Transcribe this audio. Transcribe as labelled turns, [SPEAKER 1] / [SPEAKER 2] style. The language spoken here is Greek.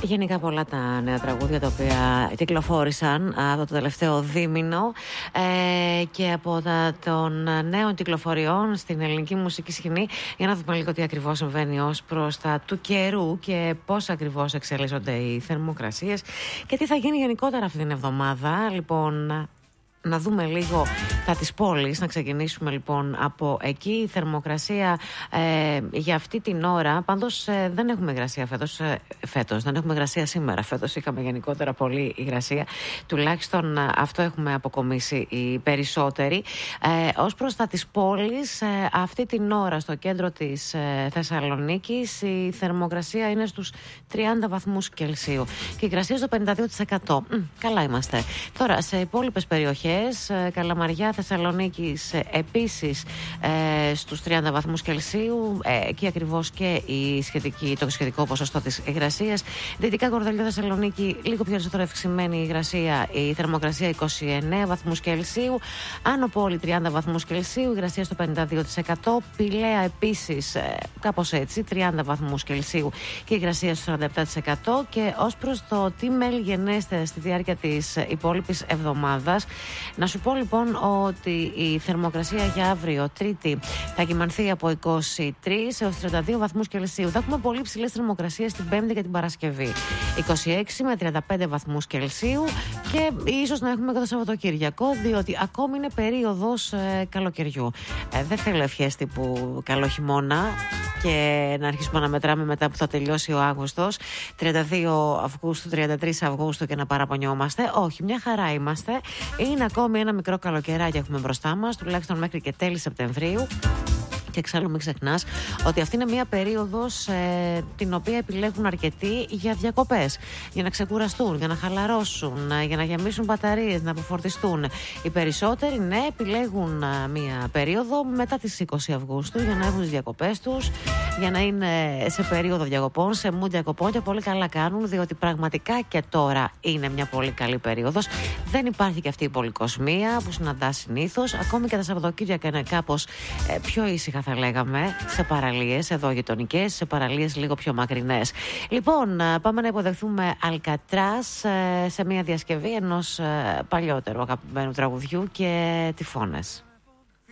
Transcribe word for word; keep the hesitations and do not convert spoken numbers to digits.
[SPEAKER 1] Γενικά πολλά τα νέα τραγούδια τα οποία κυκλοφόρησαν από το τελευταίο δίμηνο ε, και από τα, των νέων κυκλοφοριών στην ελληνική μουσική σκηνή, για να δούμε λίγο τι ακριβώς συμβαίνει ως προς τα του καιρού και πώς ακριβώς εξελίσσονται οι θερμοκρασίες και τι θα γίνει γενικότερα αυτή την εβδομάδα. Λοιπόν, να δούμε λίγο τα της πόλης, να ξεκινήσουμε λοιπόν από εκεί. Η θερμοκρασία ε, για αυτή την ώρα, πάντως ε, δεν έχουμε υγρασία φέτος, ε, φέτος, δεν έχουμε υγρασία σήμερα. Φέτος είχαμε γενικότερα πολύ υγρασία, τουλάχιστον ε, αυτό έχουμε αποκομίσει οι περισσότεροι. Ε, ως προς τα της πόλης, ε, αυτή την ώρα στο κέντρο της ε, Θεσσαλονίκης η θερμοκρασία είναι στους τριάντα βαθμούς Κελσίου και η υγρασία στο πενήντα δύο τοις εκατό. Μ, καλά είμαστε. Τώρα σε υπόλοιπες περιοχές, Καλαμαριά, Θεσσαλονίκης επίσης ε, στους τριάντα βαθμούς Κελσίου, ε, εκεί ακριβώς και η σχετική, το σχετικό ποσοστό της υγρασίας. Δυτικά Κορδελιό, Θεσσαλονίκη, λίγο πιο περισσότερο ευξημένη η υγρασία, η θερμοκρασία είκοσι εννέα βαθμούς Κελσίου. Άνω Πόλη τριάντα βαθμούς Κελσίου, υγρασία στο πενήντα δύο τοις εκατό. Πηλαία επίσης ε, κάπως έτσι, τριάντα βαθμούς Κελσίου και υγρασία στο σαράντα επτά τοις εκατό. Και ως προς το τι μέλη γενέστε στη διάρκεια της υπόλοιπης εβδομάδας, να σου πω λοιπόν ότι η θερμοκρασία για αύριο Τρίτη θα κυμανθεί από είκοσι τρεις έως τριάντα δύο βαθμούς Κελσίου. Θα έχουμε πολύ ψηλές θερμοκρασίες την Πέμπτη και την Παρασκευή. είκοσι έξι με τριάντα πέντε βαθμούς Κελσίου και ίσως να έχουμε και το Σαββατοκύριακο, διότι ακόμη είναι περίοδος ε, καλοκαιριού. Ε, δεν θέλω ευχές τύπου καλό χειμώνα και να αρχίσουμε να μετράμε μετά που θα τελειώσει ο Αύγουστος, τριάντα δύο Αυγούστου, τριάντα τρεις Αυγούστου και να παραπονιόμαστε. Όχι, μια χαρά είμαστε. Είναι ακόμη ένα μικρό καλοκαιράκι έχουμε μπροστά μας, τουλάχιστον μέχρι και τέλη Σεπτεμβρίου. Και εξάλλου μην ξεχνάς ότι αυτή είναι μια περίοδος ε, την οποία επιλέγουν αρκετοί για διακοπές, για να ξεκουραστούν, για να χαλαρώσουν, για να γεμίσουν μπαταρίες, να αποφορτιστούν. Οι περισσότεροι, ναι, επιλέγουν ε, μια περίοδο μετά τις είκοσι Αυγούστου για να έχουν τις διακοπές τους, για να είναι σε περίοδο διακοπών, σε μου διακοπών, και πολύ καλά κάνουν, διότι πραγματικά και τώρα είναι μια πολύ καλή περίοδος. Δεν υπάρχει και αυτή η πολυκοσμία που συναντά συνήθως. Ακόμη και τα Σαββατοκύριακα είναι κάπως ε, πιο ήσυχα, θα λέγαμε, σε παραλίες εδώ γειτονικές, σε παραλίες λίγο πιο μακρινές. Λοιπόν, πάμε να υποδεχθούμε Αλκατράς σε μια διασκευή ενός παλιότερου αγαπημένου τραγουδιού και τυφώνες.